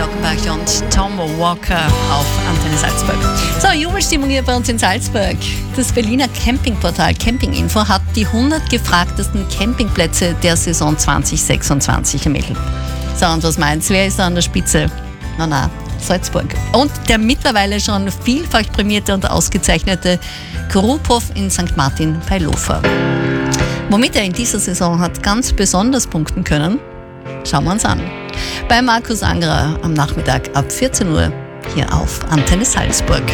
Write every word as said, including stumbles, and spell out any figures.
Glockenbach und Tom Walker auf Antenne Salzburg. So, Jubelstimmung hier bei uns in Salzburg. Das Berliner Campingportal Camping Info hat die hundert gefragtesten Campingplätze der Saison zwanzig sechsundzwanzig ermittelt. So, und was meinst du, wer ist da an der Spitze? Na, na, Salzburg. Und der mittlerweile schon vielfach prämierte und ausgezeichnete Kruphof in Sankt Martin bei Lofer. Womit er in dieser Saison hat ganz besonders punkten können, schauen wir uns an. Bei Markus Angerer am Nachmittag ab vierzehn Uhr hier auf Antenne Salzburg.